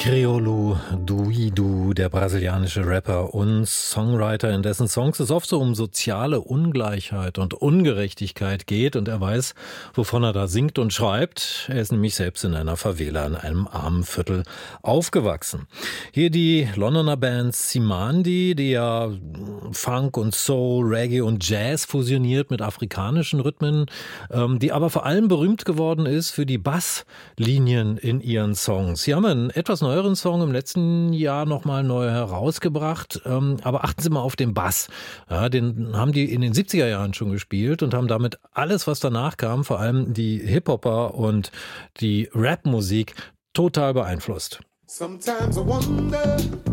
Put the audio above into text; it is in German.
Criolo Duído, der brasilianische Rapper und Songwriter, in dessen Songs es oft so um soziale Ungleichheit und Ungerechtigkeit geht, und er weiß, wovon er da singt und schreibt. Er ist nämlich selbst in einer Favela, in einem armen Viertel aufgewachsen. Hier die Londoner Band Simandi, die ja Funk und Soul, Reggae und Jazz fusioniert mit afrikanischen Rhythmen, die aber vor allem berühmt geworden ist für die Basslinien in ihren Songs. Sie haben einen etwas neueren Song im letzten Jahr nochmal neu herausgebracht, aber achten Sie mal auf den Bass. Ja, den haben die in den 70er Jahren schon gespielt und haben damit alles, was danach kam, vor allem die Hip-Hopper und die Rap-Musik, total beeinflusst. Sometimes I wonder